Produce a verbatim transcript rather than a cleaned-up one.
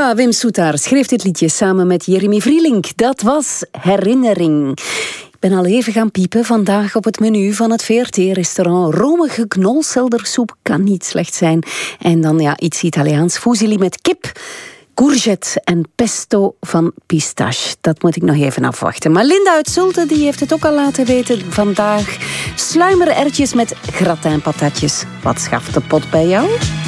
Ja, Wim Soetaar schreef dit liedje samen met Jeremy Vrielink. Dat was Herinnering. Ik ben al even gaan piepen. Vandaag op het menu van het V R T-restaurant. Romige knolseldersoep kan niet slecht zijn. En dan ja, iets Italiaans. Fusilli met kip, courgette en pesto van pistache. Dat moet ik nog even afwachten. Maar Linda uit Zulte die heeft het ook al laten weten vandaag. Sluimererwtjes met gratinpatatjes. Wat schaft de pot bij jou?